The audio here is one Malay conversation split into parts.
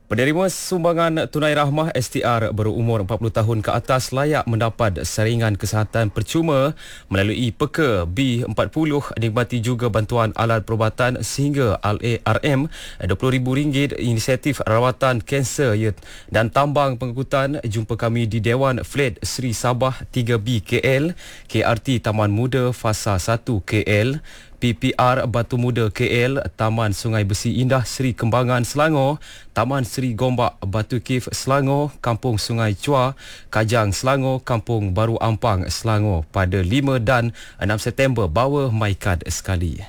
Penerima sumbangan tunai rahmah STR berumur 40 tahun ke atas layak mendapat saringan kesihatan percuma melalui Peka B40, nikmati juga bantuan alat perubatan sehingga RM RM20,000 inisiatif rawatan kanser dan tambang pengangkutan. Jumpa kami di Dewan Flat Sri Sabah 3B KL, KRT Taman Muda Fasa 1 KL, PPR Batu Muda KL, Taman Sungai Besi Indah Seri Kembangan Selangor, Taman Seri Gombak Batu Kif Selangor, Kampung Sungai Chua, Kajang Selangor, Kampung Baru Ampang Selangor pada 5 dan 6 September. Bawa MyCard sekali.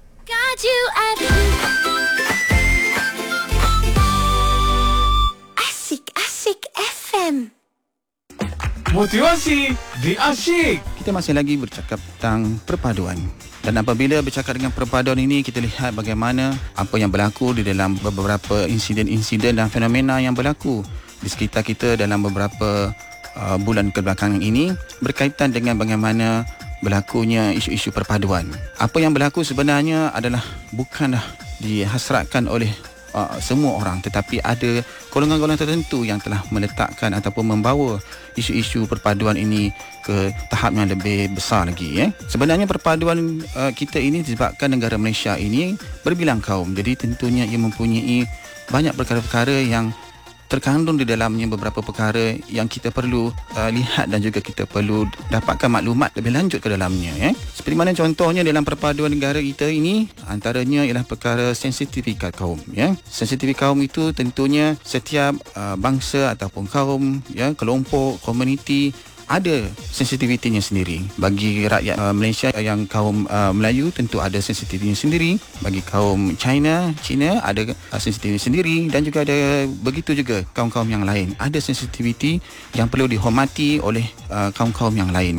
Asik FM. Motivasi di Asyik. Kita masih lagi bercakap tentang perpaduan. Dan apabila bercakap dengan perpaduan ini, kita lihat bagaimana apa yang berlaku di dalam beberapa insiden-insiden dan fenomena yang berlaku di sekitar kita dalam beberapa bulan kebelakangan ini berkaitan dengan bagaimana berlakunya isu-isu perpaduan. Apa yang berlaku sebenarnya adalah bukanlah dihasratkan oleh semua orang, tetapi ada golongan-golongan tertentu yang telah meletakkan ataupun membawa isu-isu perpaduan ini ke tahap yang lebih besar lagi. Sebenarnya perpaduan kita ini disebabkan negara Malaysia ini berbilang kaum, jadi tentunya ia mempunyai banyak perkara-perkara yang terkandung di dalamnya, beberapa perkara yang kita perlu lihat dan juga kita perlu dapatkan maklumat lebih lanjut ke dalamnya. Seperti mana contohnya dalam perpaduan negara kita ini, antaranya ialah perkara sensitivitas kaum. Sensitivitas kaum itu tentunya setiap bangsa ataupun kaum, kelompok, komuniti ada sensitivitinya sendiri. Bagi rakyat Malaysia yang kaum Melayu tentu ada sensitivitinya sendiri. Bagi kaum Cina ada sensitiviti sendiri, dan juga ada begitu juga kaum-kaum yang lain. Ada sensitiviti yang perlu dihormati oleh kaum-kaum yang lain.